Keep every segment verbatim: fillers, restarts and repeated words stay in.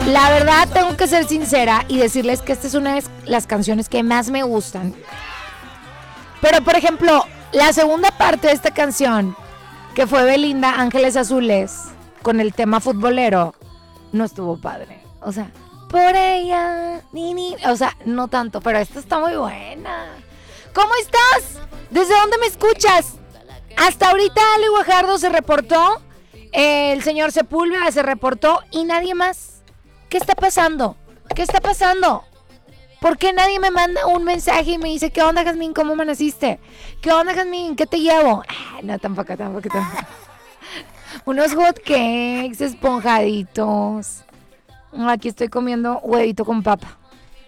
La verdad, tengo que ser sincera y decirles que esta es una de las canciones que más me gustan. Pero, por ejemplo, la segunda parte de esta canción, que fue Belinda, Ángeles Azules, con el tema futbolero, no estuvo padre. O sea, por ella, ni, ni, o sea, no tanto, pero esta está muy buena. ¿Cómo estás? ¿Desde dónde me escuchas? Hasta ahorita Ale Guajardo se reportó, el señor Sepúlveda se reportó y nadie más. ¿Qué está pasando? ¿Qué está pasando? ¿Por qué nadie me manda un mensaje y me dice, ¿qué onda, Jazmín? ¿Cómo amaneciste? ¿Qué onda, Jazmín? ¿Qué te llevo? Ah, no, tampoco, tampoco, tampoco. Unos hot cakes esponjaditos. Aquí estoy comiendo huevito con papa.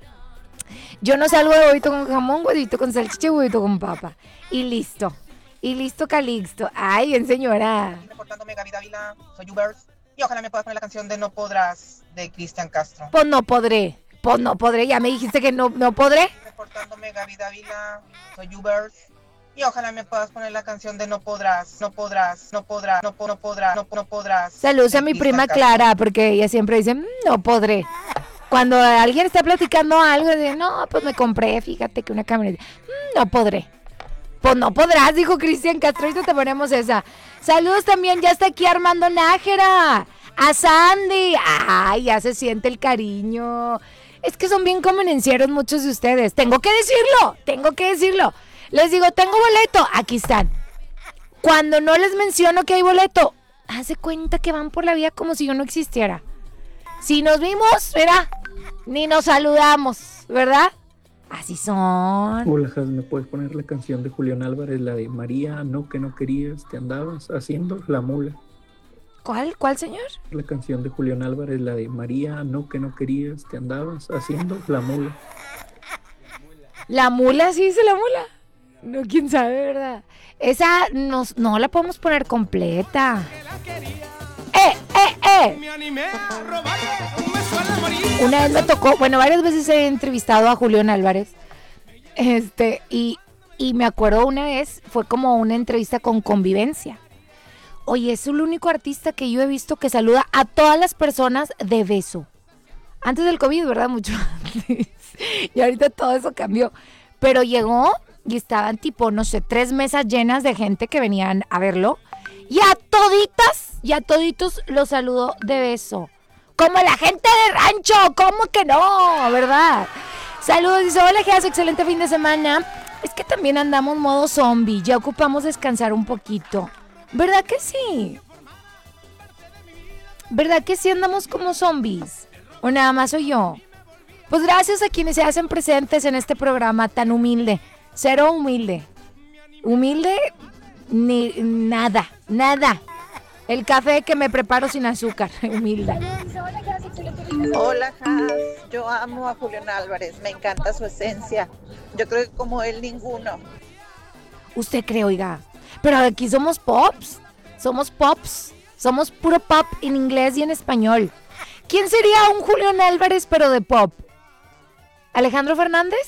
Yo no salgo de huevito con jamón, huevito con salchicha y huevito con papa. Y listo. Y listo, Calixto. Ay, bien, señora. Reportándome, Gaby Dávila, soy Ubers. Y ojalá me puedas poner la canción de No Podrás, de Cristian Castro. Pues no podré. Pues no podré. Ya me dijiste que no, no podré. Reportándome, Gaby Dávila, soy Ubers. Y ojalá me puedas poner la canción de No Podrás, No Podrás, No Podrás, No, no Podrás, No, no Podrás. Saludos a mi prima Castro. Clara, porque ella siempre dice, mmm, no podré. Cuando alguien está platicando algo, dice, no, pues me compré, fíjate que una camioneta. Mmm, no podré. Pues no podrás, dijo Cristian Castro, ahorita te ponemos esa. Saludos también, ya está aquí Armando Nájera, a Sandy. Ay, ya se siente el cariño. Es que son bien convenencieros muchos de ustedes. Tengo que decirlo, tengo que decirlo. Les digo, tengo boleto, aquí están. Cuando no les menciono que hay boleto, haz de cuenta que van por la vida como si yo no existiera. Si nos vimos, mira, ni nos saludamos, ¿verdad? Así son. Hola, Jaz, ¿me puedes poner la canción de Julián Álvarez, la de María, no que no querías, te andabas haciendo la mula? ¿Cuál? ¿Cuál, señor? La canción de Julián Álvarez, la de María, no que no querías, te andabas haciendo la mula. ¿La mula? ¿Sí dice la mula? No, quién sabe, ¿verdad? Esa nos, no la podemos poner completa. ¡Eh, eh, eh! Una vez me tocó, bueno, varias veces he entrevistado a Julián Álvarez. Este, y, y me acuerdo una vez, fue como una entrevista con Convivencia. Oye, es el único artista que yo he visto que saluda a todas las personas de beso. Antes del COVID, ¿verdad? Mucho antes. Y ahorita todo eso cambió. Pero llegó y estaban tipo, no sé, tres mesas llenas de gente que venían a verlo. Y a toditas, y a toditos los saludó de beso. Como la gente de rancho, ¿cómo que no? ¿Verdad? Saludos, dice, hola, Geas, excelente fin de semana. Es que también andamos modo zombie, ya ocupamos descansar un poquito. ¿Verdad que sí? ¿Verdad que sí andamos como zombies? ¿O nada más soy yo? Pues gracias a quienes se hacen presentes en este programa tan humilde. Cero humilde. Humilde, ni nada, nada. El café que me preparo sin azúcar, humilde. Hola, Jaz. Yo amo a Julián Álvarez, me encanta su esencia. Yo creo que como él, ninguno. Usted cree, oiga. Pero aquí somos pops, somos pops, somos puro pop en inglés y en español. ¿Quién sería un Julián Álvarez pero de pop? ¿Alejandro Fernández?